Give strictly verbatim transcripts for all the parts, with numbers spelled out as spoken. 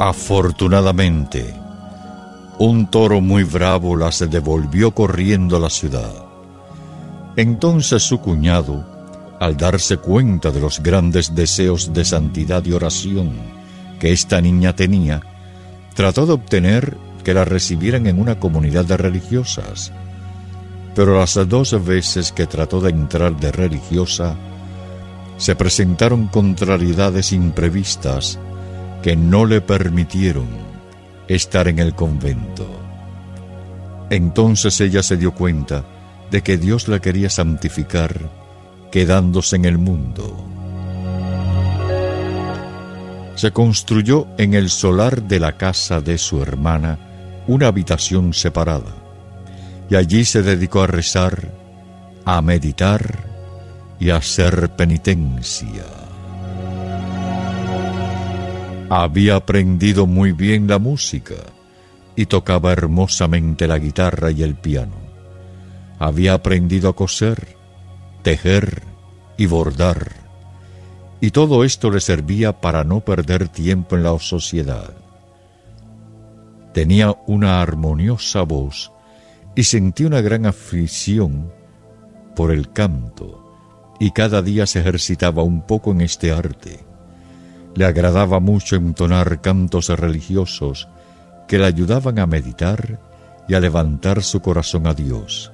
Afortunadamente, un toro muy bravo las devolvió corriendo a la ciudad. Entonces su cuñado, al darse cuenta de los grandes deseos de santidad y oración que esta niña tenía, trató de obtener que la recibieran en una comunidad de religiosas. Pero las dos veces que trató de entrar de religiosa, se presentaron contrariedades imprevistas que no le permitieron estar en el convento. Entonces ella se dio cuenta de que Dios la quería santificar quedándose en el mundo. Se construyó en el solar de la casa de su hermana una habitación separada, y allí se dedicó a rezar, a meditar y a hacer penitencia. Había aprendido muy bien la música y tocaba hermosamente la guitarra y el piano. Había aprendido a coser, tejer y bordar, y todo esto le servía para no perder tiempo en la sociedad. Tenía una armoniosa voz y sentía una gran afición por el canto, y cada día se ejercitaba un poco en este arte. Le agradaba mucho entonar cantos religiosos que le ayudaban a meditar y a levantar su corazón a Dios.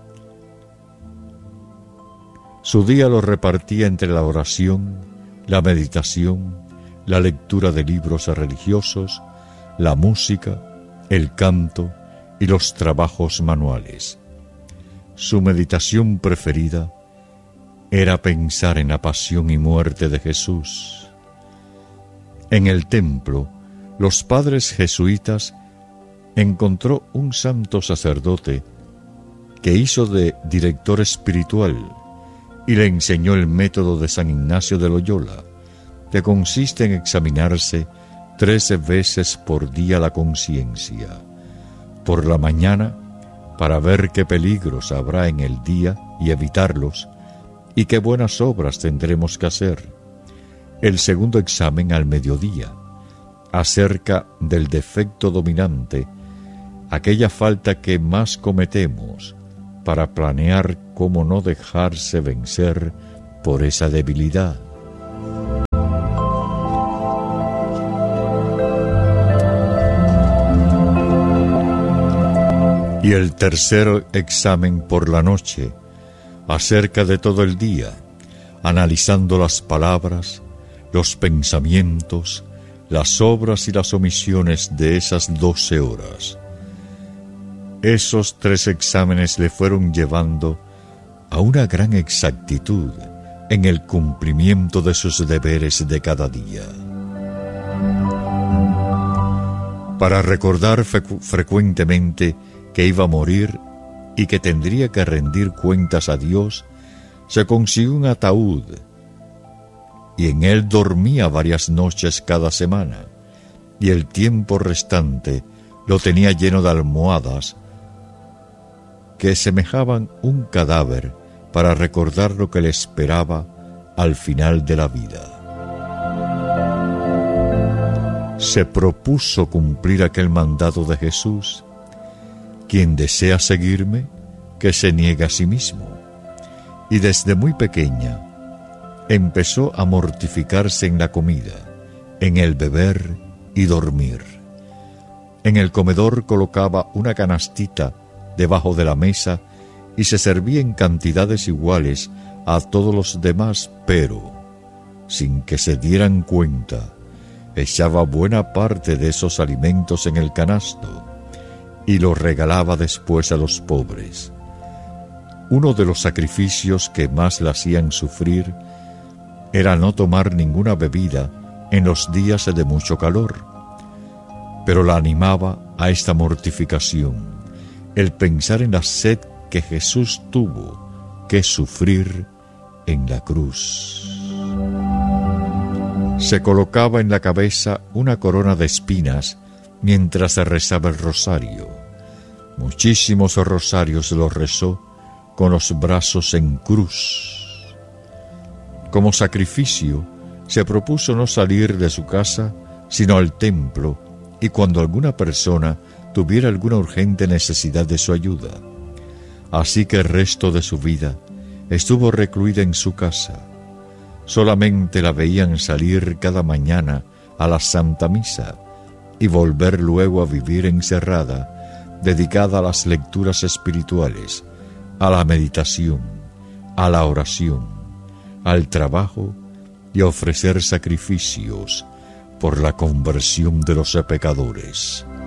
Su día lo repartía entre la oración, la meditación, la lectura de libros religiosos, la música, el canto y los trabajos manuales. Su meditación preferida era pensar en la pasión y muerte de Jesús. En el templo, los padres jesuitas encontró un santo sacerdote que hizo de director espiritual y le enseñó el método de San Ignacio de Loyola, que consiste en examinarse trece veces por día la conciencia. Por la mañana, para ver qué peligros habrá en el día y evitarlos, y qué buenas obras tendremos que hacer. El segundo examen al mediodía, acerca del defecto dominante, aquella falta que más cometemos, para planear cómo no dejarse vencer por esa debilidad. Y el tercer examen por la noche, acerca de todo el día, analizando las palabras, los pensamientos, las obras y las omisiones de esas doce horas. Esos tres exámenes le fueron llevando a una gran exactitud en el cumplimiento de sus deberes de cada día. Para recordar frecu- frecuentemente que iba a morir y que tendría que rendir cuentas a Dios, se consiguió un ataúd y en él dormía varias noches cada semana, y el tiempo restante lo tenía lleno de almohadas que semejaban un cadáver para recordar lo que le esperaba al final de la vida. Se propuso cumplir aquel mandato de Jesús: quien desea seguirme, que se niegue a sí mismo. Y desde muy pequeña empezó a mortificarse en la comida, en el beber y dormir. En el comedor colocaba una canastita debajo de la mesa y se servía en cantidades iguales a todos los demás, pero, sin que se dieran cuenta, echaba buena parte de esos alimentos en el canasto y los regalaba después a los pobres. Uno de los sacrificios que más la hacían sufrir era no tomar ninguna bebida en los días de mucho calor, pero la animaba a esta mortificación el pensar en la sed que Jesús tuvo que sufrir en la cruz. Se colocaba en la cabeza una corona de espinas mientras se rezaba el rosario. Muchísimos rosarios los rezó con los brazos en cruz. Como sacrificio, se propuso no salir de su casa sino al templo y cuando alguna persona tuviera alguna urgente necesidad de su ayuda. Así que el resto de su vida estuvo recluida en su casa. Solamente la veían salir cada mañana a la Santa Misa y volver luego a vivir encerrada, dedicada a las lecturas espirituales, a la meditación, a la oración, al trabajo y a ofrecer sacrificios por la conversión de los pecadores.